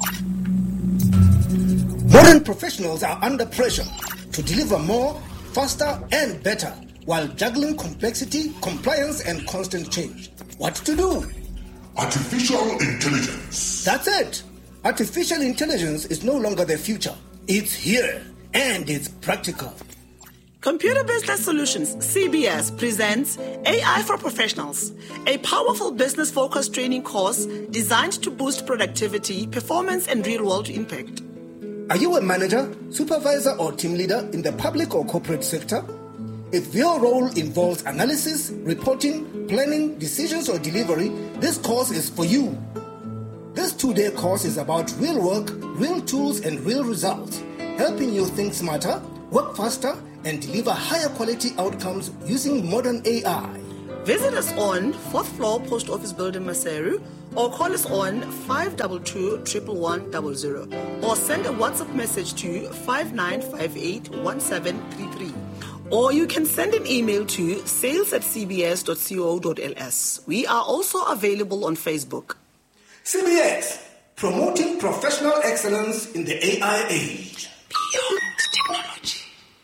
Modern professionals are under pressure to deliver more, faster and better while juggling complexity, compliance and constant change. What to do? Artificial intelligence. That's it. Artificial intelligence is no longer the future. It's here, and it's practical. Computer Business Solutions, C B S, presents A I for Professionals, a powerful business-focused training course designed to boost productivity, performance, and real-world impact. Are you a manager, supervisor, or team leader in the public or corporate sector? If your role involves analysis, reporting, planning, decisions, or delivery, this course is for you. This two-day course is about real work, real tools, and real results, helping you think smarter, work faster, and deliver higher quality outcomes using modern A I. Visit us on fourth floor Post Office Building, Maseru, or call us on five two two, one one one zero zero or send a WhatsApp message to five nine five eight one seven three three. Or you can send an email to sales at c b s dot co dot l s. We are also available on Facebook. C B S, promoting professional excellence in the A I age. Beyond technology.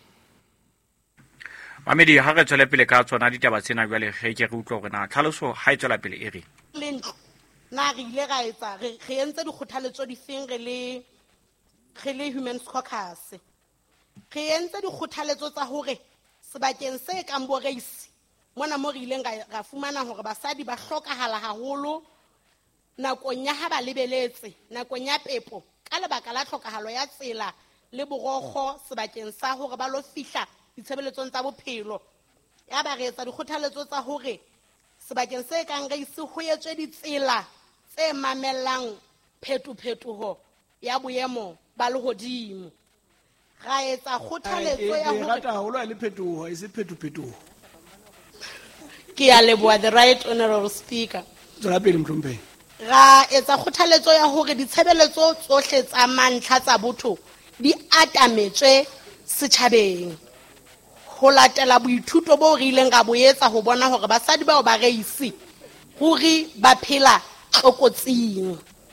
Mamedi ha re tswela pele ka tsona ditaba tsena jwale ge ke re utlwa gore na tlhaloso ha e tswela pele e re lentlo na re ile ga etsa re re entse dikgothaletso di feng re le re le Women's Caucus re entse dikgothaletso tsa hore sebakeng se kang bo reisi mona mo re ileng ga fumana hore basadi ba hlokahala haholo nakong ya ha ba lebeletse nakong ya pepo ka lebaka la tlhokahalo ya tsela le borokgo sebakeng sa hore ba lo fihla ditshebeletsong tsa bophelo ya ba re etsa dikgothaletso tsa hore sebakeng se kang reisi ho etswe ditsela tse mamellang phetophethoho ya boemo ba lehodimo ra etsa kgothaletso ya hore rata haholo le phetoho e se phetophetoho ke ya leboa the right honorable speaker tsela pele mhlompheng ra etsa kgothaletso ya hore ditshebeletso tsohle tsa mantlha tsa botho di atametswe setjhabeng ho latela boithuto bo re ileng ga boetsa ho bona hore basadi bao ba reisi hore ba phela tlokotsing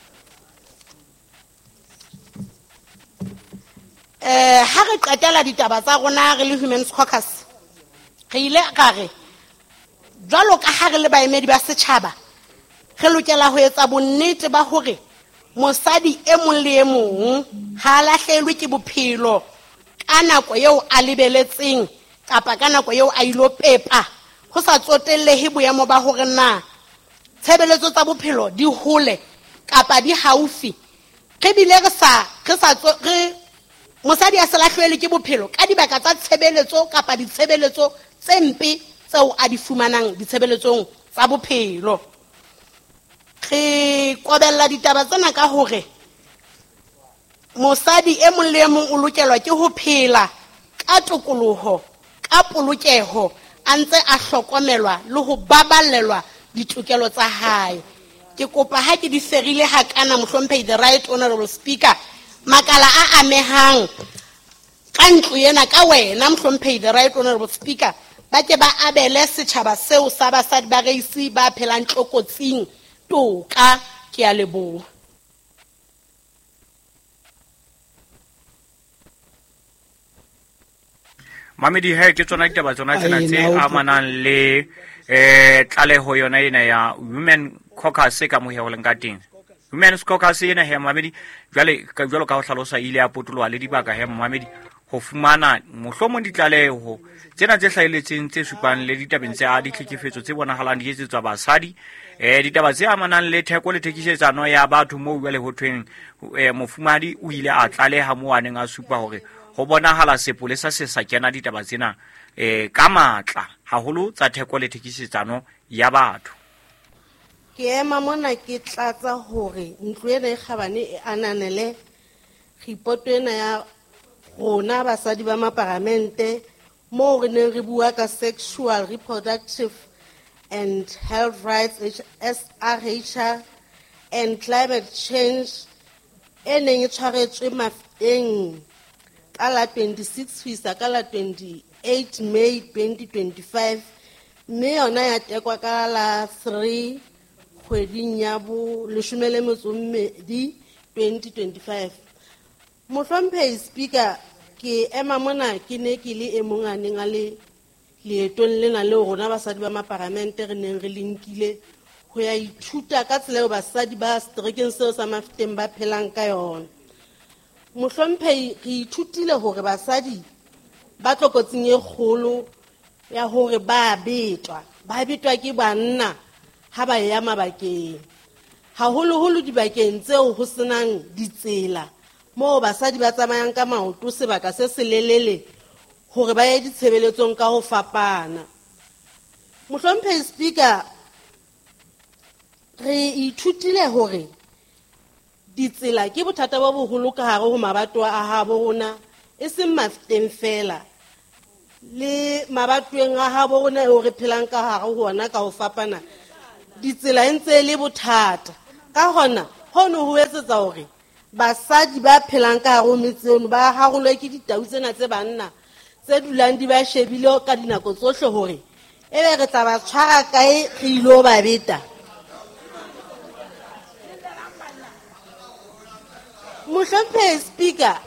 eh ha re qetela ditaba tsa rona re le Women's Caucus re ile ka re jwalo ka ha re le baemedi ba setjhaba re lokela ho etsa bonnete ba hore mosadi e mong le e mong ha lahlelwe ke bophelo ka nako eo a lebeletseng kapa ka nako eo a ilo pepa ho sa tsotellehe boemo ba hore na tshebeletso tsa bophelo di hole kapa di haufi re bile re sa re sa re mosadi a se lahlelwe ke bophelo ka dibaka tsa tshebeletso kapa ditshebeletso tse mpe tseo a di fumanang ditshebeletsong tsa bophelo re kobella ditaba tsena ka hore mosadi e mong le e mong o lokelwa ke ho phela ka tokoloho ka polokeho a ntse a hlokomelwa le ho baballelwa ditokelo tsa hae ke kopa ha ke di serile ha kana mohlomphehi the right honorable speaker makala a amehang ka ntlo ena ka wena mohlomphehi the right honorable speaker ba ke ba abele setjhaba seo sa basadi ba reisi ba phelang tlokotsing toka ke a leboha Mamedi he ke tsona ditaba tsona tsena tse amanang le eh tlaleho yona ena ya Women Caucus ka mohewoleng ka teng Women's Caucus ena he Mamedi jwale ka jwalo ka ho hlalosa ile ya potoloha le dibaka he Mamedi ho fumana mohlomong ditlaleho tsena tse hlailetseng tse supang le ditabeng tse a ditlhekefetso tse bonahalang di etsetswa basadi eh ditaba tse amanang le theko le thekisetsano ya batho mo jwale ho tweng eh mofumadi o ile a tlaleha mo aneng a supa hore ho bonahala sepolesa se sa kena ditaba tsena eh ka matla haholo tsa theko le thekisetsano ya batho ke ema mona ke tlatsa hore ntlo ena e kgabane e ananele ripoto ena ya rona basadi ba maparamente mo re neng re bua ka sexual reproductive and health rights S R H R and climate change eneng e tshwaretswe mafeng ka la twenty-six fisa ka la twenty-eight May twenty twenty-five mme yona ya tekwa ka la three kgweding ya bo leshome le metso mmedi twenty twenty-five mohlomphehi speaker ke ema mona ke ne ke le e mong a neng a le leetong lena le rona basadi ba maparamente re neng re linkile ho ya ithuta ka tsela eo basadi ba strekeng seo sa mafuteng ba phelang ka yona mohlomphehi re ithutile hore basadi ba tlokotsing e kgolo ya hore ba betwa ba betwa ke banna ha ba ya mabakeng haholoholo dibakeng tseo ho senang ditsela mo basadi ba tsamayang ka maoto sebaka se selelele hore ba ye ditshebeletsong ka ho fapana mohlomphehi speaker re ithutile hore ditsela ke bothata bo boholo ka hare ho mabato a habo rona e seng mafuteng fela le mabatoweng a habo rona eo re phelang ka hare ho ona ka ho fapana ditsela e ntse le bothata ka hona hono ho etsetsa hore basadi ba phelang ka hare ho metse eno ba harolwe ke ditau tsena tse banna tse dulang di ba shebile ka dinako tsohle hore ebe re tla ba tshwara kae re ilo ba beta. Mohlomphehi Speaker,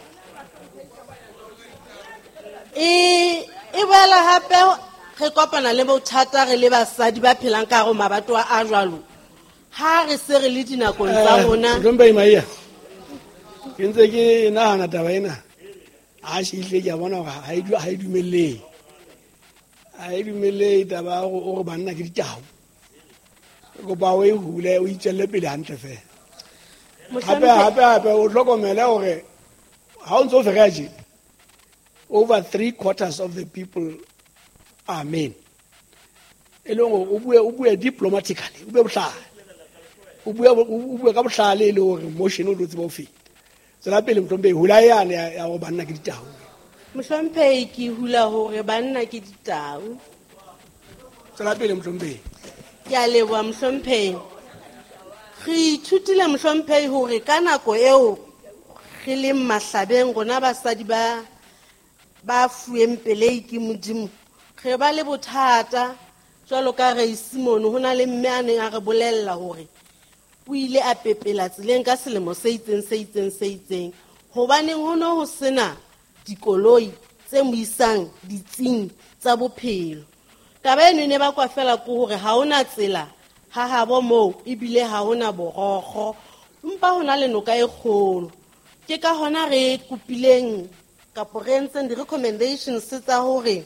e e boela hape re kopana le bothata re le basadi ba phelang ka hare ho mabatowa a jwalo ha re se re le dinakong tsa rona. Mohlomphehi Maia, ke ntse ke nahana taba ena a shihle ke bona hore ha e ha e dumelle ha e dumelle taba o re banna ke ditau go ba o e hule o itjelle pele hantle fela. Hape hape hape o hlokomela hore ha o ntso feraje over three quarters of the people are men. Elongo o bue o bue diplomatically o bue bohlale o bue o bue ka bohlale le hore motion o lotse ba o feta. Tsela pele Mohlomphehi hula yana ya go banna ke ditau. Mohlomphehi ke hula hore banna ke ditau. Tsela pele Mohlomphehi. Ke a leboha Mohlomphehi. Re ithutile Mohlomphehi hore ka nako eo re le mahlabeng rona basadi ba ba fueng pelei ke Modimo re ba le bothata jwalo ka re Simon hona le mme a neng a re bolella hore o ile a pepela tseleng ka selemo se itseng se itseng se itseng hobaneng ho no ho sena dikoloi tse mo isang ditsing tsa bophelo. Taba eno ne ba kwa fela ke hore ha ona tsela ha ha bo mo ibile ha ona borokgo mpa hona le noka e kgolo ke ka hona re kupileng kapo re ntseng di recommendations tsa hore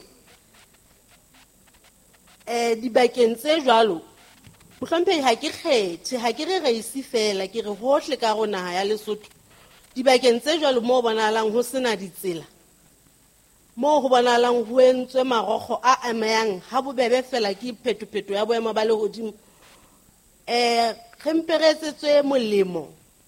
eh dibakeng tse jwalo Mohlomphehi ha ke kgethe ha ke re re isi fela ke re hohle ka rona ha ya Lesotho dibakeng tse jwalo mo bonalang ho sena ditsela mo ho bonalang ho entswe marokgo a amayang ha bobebe fela ke phetopeto ya boemo ba lehodimo eh re mperetsetswe molemo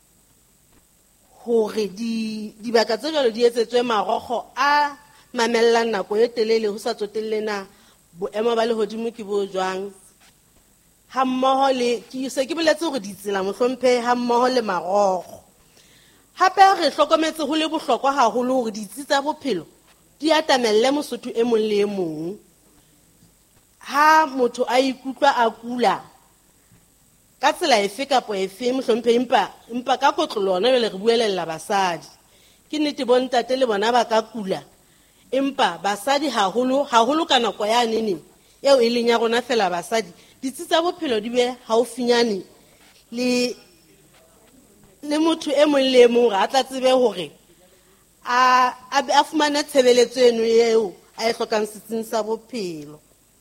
hore di dibaka tse jwalo di etsetswe marokgo a mamellang nako e telele ho sa tsotellena boemo ba lehodimo ke bo jwang ha mmoho le ke se ke boletse hore ditsela Mohlomphehi ha mmoho le marokgo hape re hlokometse ho le bohlokwa haholo hore ditsi tsa bophelo di atamelle Mosotho e mong le e mong ha motho a ikutlwa a kula ka tsela efe kapo efe Mohlomphehi empa empa ka kotlolo lona le re buelella basadi ke nnete bontate le bona ba ka kula empa basadi haholo haholo ka nako ya nene eo e leng ya rona fela basadi ditsi tsa bophelo di be haufinyane le le motho e mong le e mong ra tla tsebe hore a a fumana tshebeletso eno eo a e hlokang setsing sa bophelo.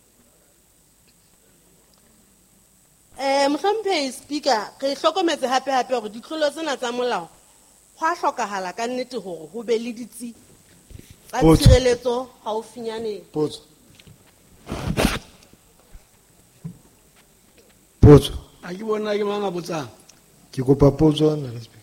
Eh Mohlomphehi Speaker re hlokometse hape hape hore ditlolo tsena tsa molao ho a hlokahala ka nnete hore ho be le ditsi tsa tshireletso haufinyane. Potso. Potso. A ke bona ke manga botsang. Ke kopa potso nna Speaker.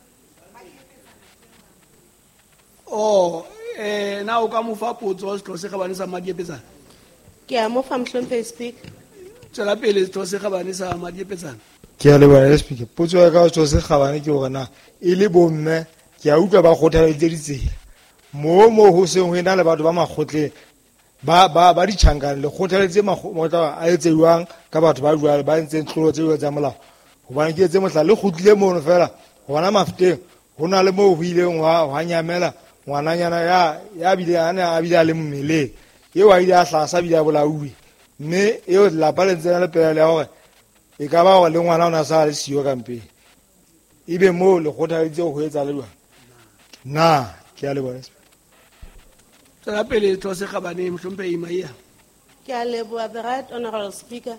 Oh, eh na o ka mo fa potso o se ga bane sa madi epetsana. Ke a mo fa Mohlomphehi Speaker. Tsela pele tlo se ga bane sa madi epetsana. Ke a le bona Speaker. Potso ya ka o se ga bane ke hore na e le bomme ke a utlwa ba kgothaleditse ditsela. Mo mo ho se ho ena le batho ba makgotleng ba ba ba di tshangane le kgothaleditse makgotla a etseuwang ka batho ba jwale ba ntseng tlolo tse tsa molao. Hobane ke etse motla le kgutlile mono fela hona mafuteng hona le mo ho ileng wa wa nyamela ngwananyana ya ya bile ana a bile a le mmele e wa ile a hlasa bile a bolaui mme eo la palentse le pele ya hore e ka ba go le ngwana ona sa le siyo kampe ibe mo le kgothaleditse go etsa le jwa na ke a le bona tsela pele tlo se ga bane Mohlomphehi Maia. Ke a leboha the right honorable Speaker.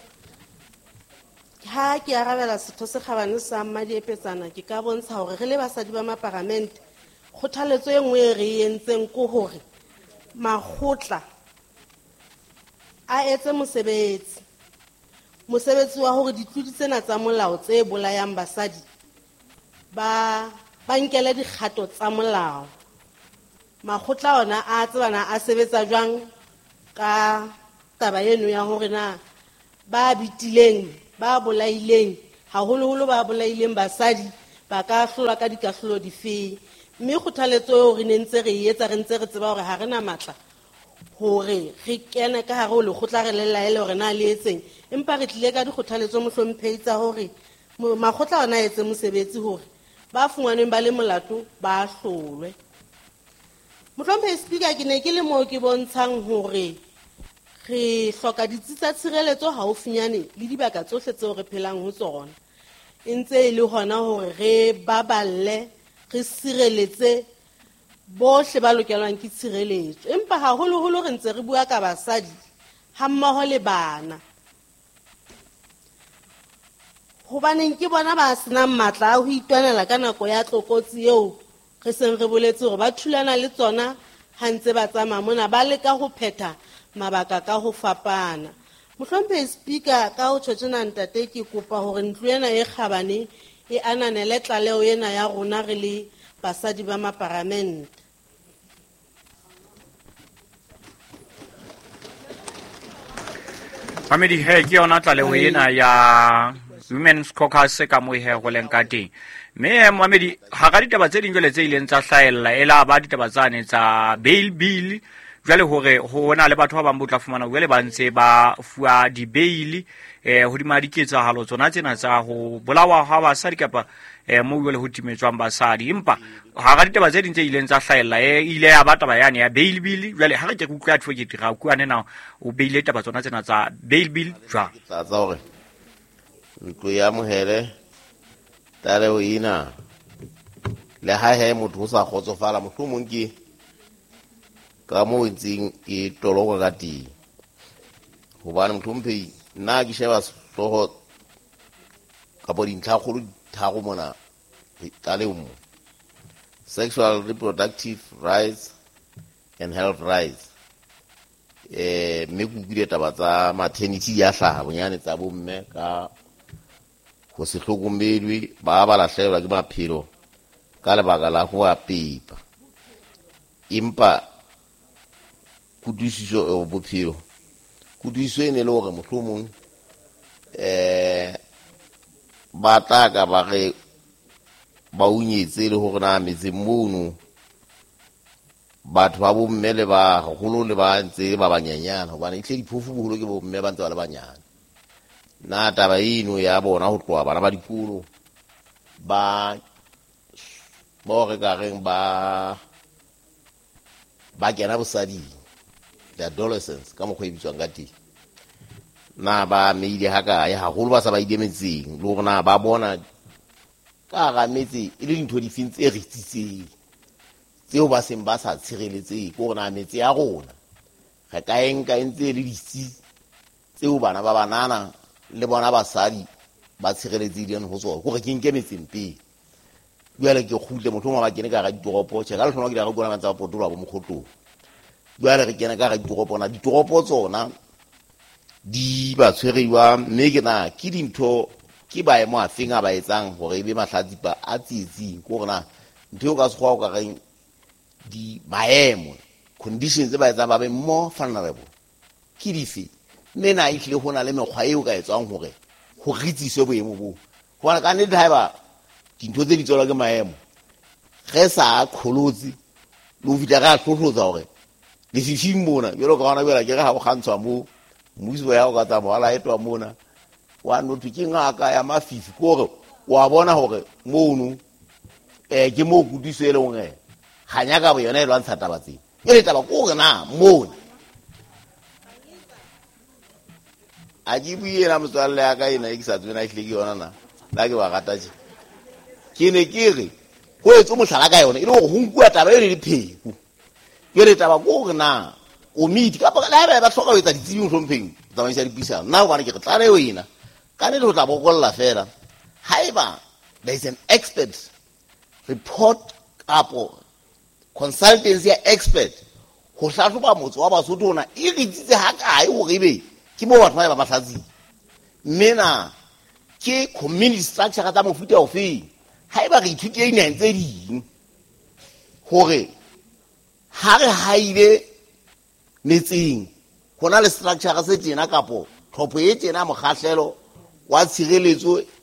Ha ke arabela setho se kgabane sa madi epetsana ke ka bontsha hore re le basadi ba maparamente kgothaletso e nngwe re entseng ko hore makgotla a etse mosebetsi mosebetsi wa hore ditlodi tsena tsa molao tse bolayang basadi ba ba nkele dikgato tsa molao makgotla ona a tsebana a sebetsa jwang ka taba eno ya hore na ba bitileng ba bolaileng haholoholo ba bolaileng basadi ba ka hlolwa ka dikahlolo difeng. Mme kgothaletso eo re ne ntse re e etsa re ntse re tseba hore ha re na matla hore re kene ka hare ho lekgotla re le laele hore na le etseng, empa re tlile ka dikgothaletso mohlomphehi tsa hore makgotla ona a etse mosebetsi hore ba fungwaneng ba le molato ba hlolwe. Mohlomphehi Speaker, ke ne ke le moo ke bontshang hore re hloka ditsi tsa tshireletso haufinyane le dibaka tsohle tseo re phelang ho tsona, e ntse e le hona hore re baballe re sireletse bohle ba lokelwang ke tshireletso, empa haholoholo re ntse re bua ka basadi hammoho le bana, hobaneng ke bona ba senang matla a ho itwanela ka nako ya tlokotsi eo re seng re boletse hore ba thulana le tsona ha ntse ba tsamaya mona, ba leka ho phetha mabaka ka ho fapana. Mohlomphehi Speaker, ka ho tjhotjena ntate, ke kopa hore ntlo ena e kgabane e ananele tlaleho ena ya rona re le basadi ba maparamente. Mamedi he ke yona tlaleho ena ya Women's Caucus ka mo he go leng ka teng. Me Mamedi ha ga ditaba tse ding jole tse ileng tsa hlaella ela ba ditaba tsane tsa bail bill, jwale hore ho na le batho ba bang botla fumana jwale ba ntse ba fuwa di bail eh ho di madiketsa halo tsona tsena tsa ho bolawa ha basadi kapa eh mo jwale ho timetswang basadi, empa ha ga ditaba tse ding tse ileng tsa hlaella e ile ya bataba yane ya bail bill. Jwale ha re ke utlwa advocate ga kuane na o baile taba tsona tsena tsa bail bill jwa tsa tsa hore ntlo ya mohere tare o ina le ha he motho o sa khotsofala mohlomong ke ka mo ntsing e toloko ka ti hobane mthompe nna ke sheba hloho ka bo dintlha kholo thago mona tale mo sexual reproductive rights and health rights eh me ku bile taba tsa maternity ya hlaha bonyane tsa bomme ka go se hlokomelwe ba ba lahlehelwa ke maphelo ka lebaka la go apepa, empa kudusiso o bophelo kudusiso ene le hore mohlomong eh ba taka ba re ba unyetse le hore na metse mono batho ba bomme le ba golo le ba ntse ba banyanyana hobane itle diphofu boholo ke bomme ba ntse ba le banyana. Na taba eno ya bona ho tloa bana ba dikolo ba mo re ka reng ba ba kena bosadi the adolescents ka mo go ibitswang ka teng, na ba meile ha ka ya haholo ba sa ba idemetseng le rona ba bona ka ga metse e le dintho di fintse e ritsitseng tseo ba seng ba sa tshireletseng go rona metse ya rona ga ka enka entse le ditsi tseo bana ba banana le bona basadi ba tshireletseng ho tsona go re ke nke metseng pele. Jwale ke khutle motho mo ba kene ka ga ditoropo tse ga le tlhono ke ga go bona tsa potolo ba mo khotlo, jwale re kene ka ga ditoropo na ditoropo tsona di ba tshweriwa mme ke na ke dintho ke ba emo a fenga ba etsang hore be mahlatsipa a tsietsing go rena ntho ka se go ka ga di maemo conditions ba etsa ba be more vulnerable ke dife mme na ihle ho na le mekgwa eo ka etsang hore ho ritsiswe boemo bo hona ka ne driver dintho tse di tswela ke maemo ge sa kholotsi lo fitla ga hlohlotsa hore le fifing mona jalo ka ona bela ke ga ha go gantshwa mo mmuso ya go ka tsa moala etwa mona wa no tike ngaka ya mafifi gore wa bona hore mono eh ke mo kudisele ngwe ganya ka bo yona e lwantsha tabatsi e taba go na mona a di buye na motsalle ya ka ina e sa tsena e hleki yona na la ke ba gata tse ke ne ke re go etso mohlala ka yona e le go go nkua taba e le dipheko ke re taba go na o miti ka ba la ba hloka ho etsa ditsebi mo hlompheng taba isa dipisa na go bana ke tla re o ina ka ne le go tla bokolla fela haiba there is an expert report kapo consultancy expert go hlahloba motse wa Basotho ona e ritsitse ha kae go rebe ke mo batho ba ba mahlatsi mmena ke community structure ka tsa mofuta o fe haiba re ithute ina ntse ding hore ha re haile metseng gona le structure se tsena kapo thopo e tsena mogahlela wa tshireletso